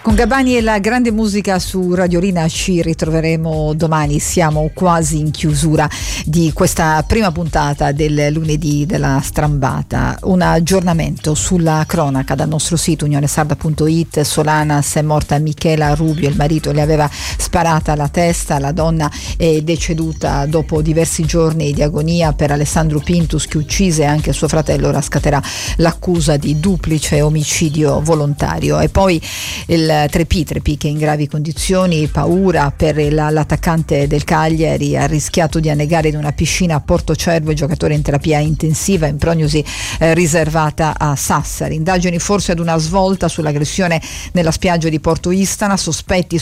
Con Gabbani e la grande musica su Radio Rina ci ritroveremo domani. Siamo quasi in chiusura di questa prima puntata del lunedì della Strambata. Un aggiornamento sulla cronaca dal nostro sito unionesarda.it. Solanas è morta Michela Rubio, il marito le aveva sparata alla testa, la donna è deceduta dopo diversi giorni di agonia. Per Alessandro Pintus, che uccise anche suo fratello, ora scatterà l'accusa di duplice omicidio volontario. E poi il Trepì che è in gravi condizioni, paura per l'attaccante del Cagliari, ha rischiato di annegare in una piscina a Portocervo, il giocatore in terapia intensiva, in prognosi riservata a Sassari. Indagini forse ad una svolta sull'aggressione nella spiaggia di Porto Istana, sospetti